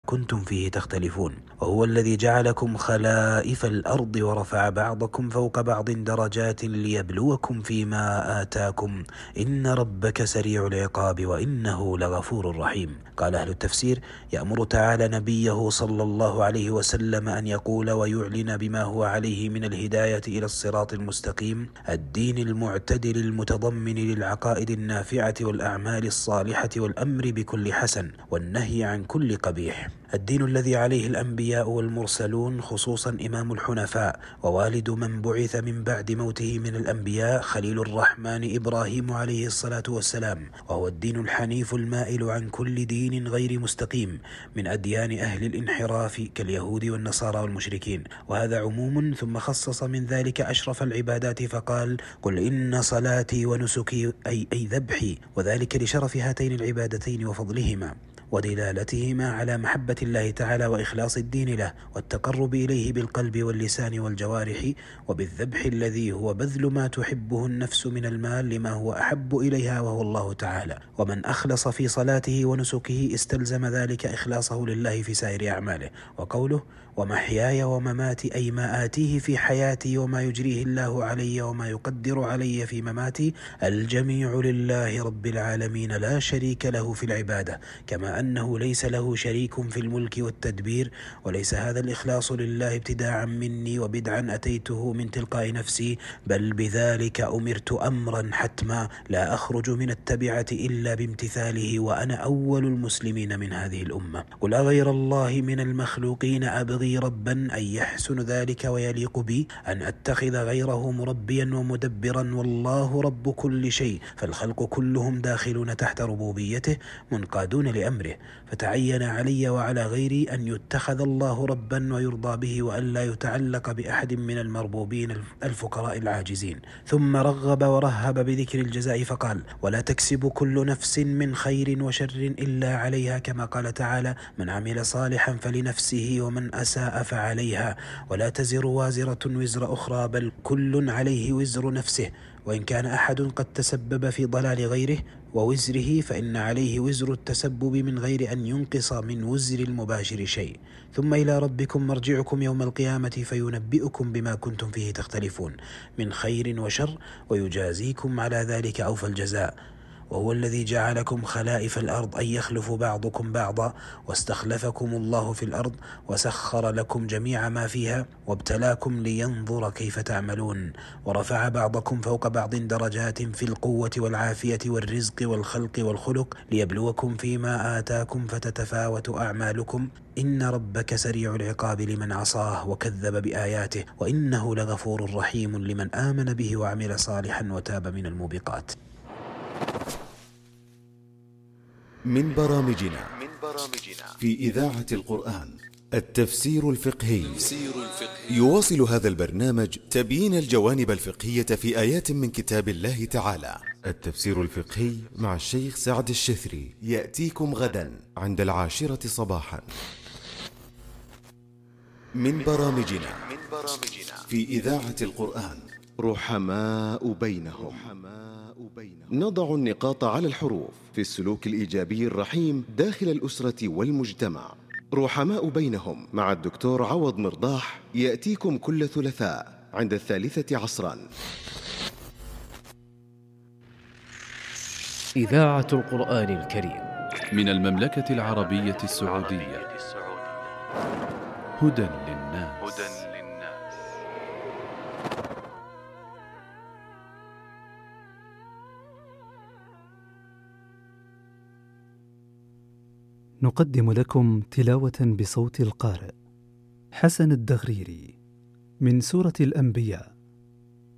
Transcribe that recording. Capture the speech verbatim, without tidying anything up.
كنتم فيه تختلفون. وهو الذي جعلكم خلائف الأرض ورفع بعضكم فوق بعض درجات ليبلوكم فيما آتاكم إن ربك سريع العقاب وإنه لغفور رحيم. قال أهل التفسير: يأمر تعالى نبيه صلى الله عليه وسلم أن يقول ويعلن بما هو عليه من الهداية إلى الصراط المستقيم الدين المعتدل المتضمن للعقائد النافعة والأعمال الصالحة والأمر بكل حسن والنهي عن كل قبيح، الدين الذي عليه الأنبياء والمرسلون، خصوصا إمام الحنفاء ووالد من بعث من بعد موته من الأنبياء خليل الرحمن إبراهيم عليه الصلاة والسلام، وهو الدين الحنيف المائل عن كل دين غير مستقيم من أديان أهل الانحراف كاليهود والنصارى والمشركين. وهذا عموم، ثم خصص من ذلك أشرف العبادات فقال: قل إن صلاتي ونسكي أي, أي ذبحي، وذلك لشرف هاتين العبادتين وفضلهما ودلالتهما على محبة الله تعالى وإخلاص الدين له والتقرب إليه بالقلب واللسان والجوارح، وبالذبح الذي هو بذل ما تحبه النفس من المال لما هو أحب إليها وهو الله تعالى. ومن أخلص في صلاته ونسكه استلزم ذلك إخلاصه لله في سائر أعماله. وقوله: ومحياي ومماتي أي ما آتيه في حياتي وما يجريه الله علي وما يقدر علي في مماتي الجميع لله رب العالمين لا شريك له في العبادة، كما أنه ليس له شريك في الملك والتدبير. وليس هذا الإخلاص لله ابتداعا مني وبدعا أتيته من تلقاء نفسي، بل بذلك أمرت أمرا حتما لا أخرج من التبعة إلا بامتثاله، وأنا أول المسلمين من هذه الأمة. قل أغير الله من المخلوقين أبغي ربا أن يحسن ذلك ويليق بي أن أتخذ غيره مربيا ومدبرا، والله رب كل شيء، فالخلق كلهم داخلون تحت ربوبيته منقادون لأمره، فتعين علي وعلى غيري أن يتخذ الله ربا ويرضى به، وأن لا يتعلق بأحد من المربوبين الفقراء العاجزين. ثم رغب ورهب بذكر الجزاء فقال: ولا تكسب كل نفس من خير وشر إلا عليها، كما قال تعالى: من عمل صالحا فلنفسه ومن أساء فعليها، ولا تزر وازرة وزر أخرى، بل كل عليه وزر نفسه، وإن كان أحد قد تسبب في ضلال غيره ووزره فإن عليه وزر التسبب من غير أن ينقص من وزر المباشر شيء. ثم إلى ربكم مرجعكم يوم القيامة فينبئكم بما كنتم فيه تختلفون من خير وشر، ويجازيكم على ذلك أوفى الجزاء. وهو الذي جعلكم خلائف الأرض أي يخلف بعضكم بعضا، واستخلفكم الله في الأرض وسخر لكم جميع ما فيها وابتلاكم لينظر كيف تعملون، ورفع بعضكم فوق بعض درجات في القوة والعافية والرزق والخلق والخلق ليبلوكم فيما آتاكم فتتفاوت أعمالكم إن ربك سريع العقاب لمن عصاه وكذب بآياته، وإنه لغفور رحيم لمن آمن به وعمل صالحا وتاب من الموبقات. من برامجنا في إذاعة القرآن التفسير الفقهي. يواصل هذا البرنامج تبيين الجوانب الفقهية في آيات من كتاب الله تعالى. التفسير الفقهي مع الشيخ سعد الشثري يأتيكم غدا عند العاشرة صباحا. من برامجنا في إذاعة القرآن رحماء بينهم. نضع النقاط على الحروف في السلوك الإيجابي الرحيم داخل الأسرة والمجتمع. رحماء بينهم مع الدكتور عوض مرضاح يأتيكم كل ثلاثاء عند الثالثة عصرا. إذاعة القرآن الكريم من المملكة العربية السعودية. هدى للناس. نقدم لكم تلاوة بصوت القارئ حسن الدغريري من سورة الأنبياء